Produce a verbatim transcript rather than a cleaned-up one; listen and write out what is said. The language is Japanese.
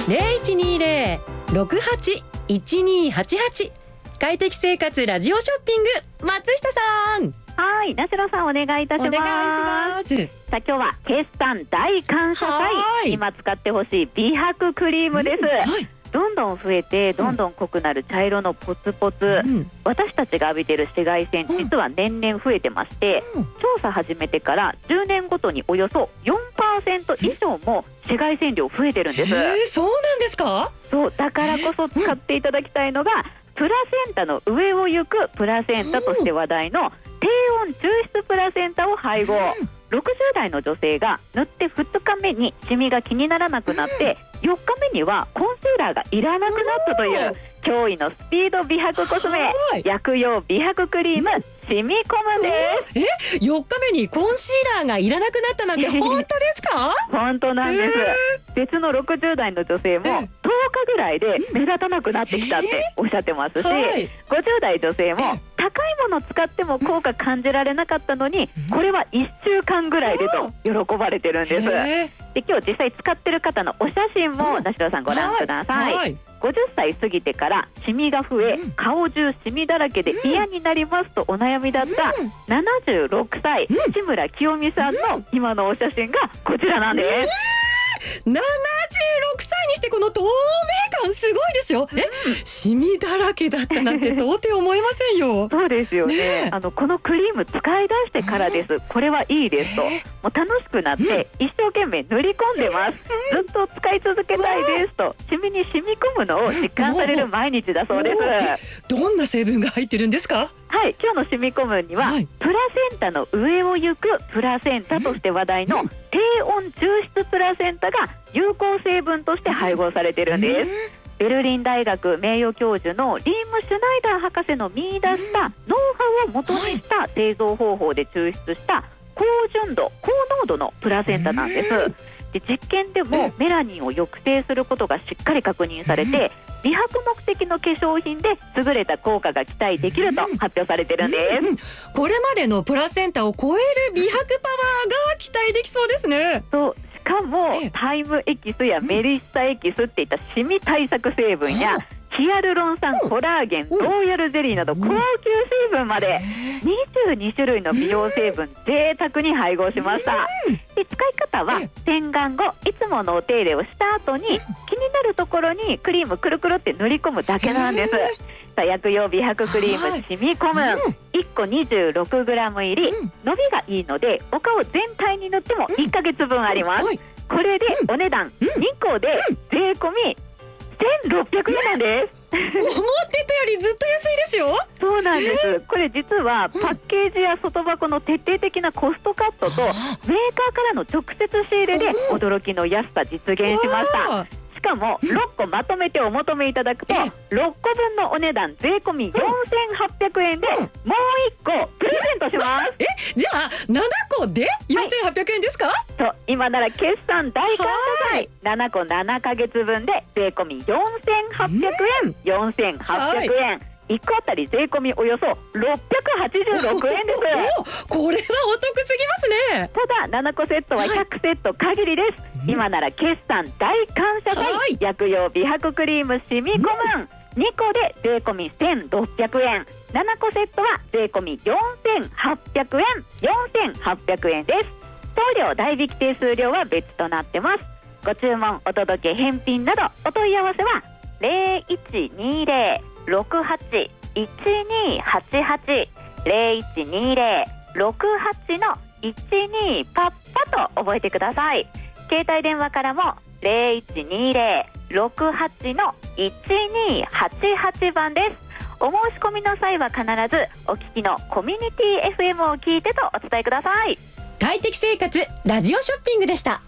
ゼロいちにゼロ ろくはち いちにはちはち。快適生活ラジオショッピング、松下さん。 はい、なしろさんお願いいたします。 お願いします。 さあ今日は決算大感謝祭、今使ってほしい美白クリームです、うん、はい、どんどん増えてどんどん濃くなる茶色のポツポツ、うん、私たちが浴びてる紫外線、実は年々増えてまして、うん、調査始めてからじゅうねんごとにおよそ よんパーセント 以上も紫外線量増えてるんです。 えー、そうなんですか？ そう、だからこそ使っていただきたいのが、プラセンタの上を行くプラセンタとして話題の低温抽出プラセンタを配合、ろくじゅう代の女性が塗ってふつかめにシミが気にならなくなって、よっかめにはコンシーラーがいらなくなったという驚異のスピード美白コスメ、薬用美白クリームシミコムです。 え、よっかめにコンシーラーがいらなくなったなんて本当ですか？ 本当なんです。別のろくじゅう代の女性もとおかぐらいで目立たなくなってきたっておっしゃってますし、ごじゅう代女性も高いものを使っても効果感じられなかったのに、これはいっしゅうかんぐらいでと喜ばれてるんです。で、今日実際使ってる方のお写真もなしろさんご覧ください。はい、ごじゅっさい過ぎてからシミが増え、顔中シミだらけで嫌になりますとお悩みだったななじゅうろくさい志村清美さんの今のお写真がこちらなんです。 ななじゅうろくさいにしてこの透明感すごいですよ。え、シミだらけだったなんて到底思えませんよ。 そうですよ ね, ねあのこのクリーム使い出してからです。これはいいですと、もう楽しくなって一生懸命塗り込んでます、ずっと使い続けたいですと、シミに染み込むのを実感される毎日だそうです。 どんな成分が入ってるんですか？ はい、今日のシミコムには、はい、プラセンタの上を行くプラセンタとして話題の低温抽出プラセンタが有効成分として配合されているんです。ベルリン大学名誉教授のリーム・シュナイダー博士の見出したノウハウを元にした製造方法で抽出した高純度高濃度のプラセンタなんです。で、実験でもメラニンを抑制することがしっかり確認されて、美白目的の化粧品で優れた効果が期待できると発表されてるんです。 これまでのプラセンタを超える美白パワーが期待できそうですね。 そう、しかもタイムエキスやメリッサエキスっていったシミ対策成分やヒアルロン酸、コラーゲン、ローヤルゼリーなど高級成分までにじゅうにしゅるいの美容成分贅沢に配合しました。で、使い方は洗顔後いつものお手入れをした後に気になるところにクリームくるくるって塗り込むだけなんです。さあ、薬用美白クリームシミコム、いっこ にじゅうろくグラム 入り、伸びがいいのでお顔全体に塗ってもいっかげつぶんあります。これでお値段にこで税込みせんろっぴゃくえんなんです。 思ってたよりずっと安いですよ。 そうなんです。これ実はパッケージや外箱の徹底的なコストカットとメーカーからの直接仕入れで驚きの安さ実現しました。しかもろっこまとめてお求めいただくとろっこぶんのお値段税込みよんせんはっぴゃくえんでもういっこプレゼントします。 え、じゃあななこでよんせんはっぴゃくえんですか？ そう、今なら決算大感謝祭、ななこななかげつぶんで税込みよんせんはっぴゃくえん、よんせんはっぴゃくえん、いっこあたり税込みおよそろっぴゃくはちじゅうろくえんです。 これはお得すぎますね。 ただななこセットはひゃくセット限りです。今なら決算大感謝祭、はい、薬用美白クリームシミコムン、うん、にこで税込みせんろっぴゃくえん、ななこセットは税込みよんせんはっぴゃくえん、よんせんはっぴゃくえんです。送料代引き手数料は別となってます。ご注文お届け返品などお問い合わせはゼロいちにゼロ ろくはち いちにはちはち ゼロいちにゼロ ろくはち のいちにパッパと覚えてください。携帯電話からもゼロいちにゼロ ろくはち のいちにはちはちばんです。お申し込みの際は必ずお聞きのコミュニティ エフエム を聞いてとお伝えください。 快適生活ラジオショッピングでした。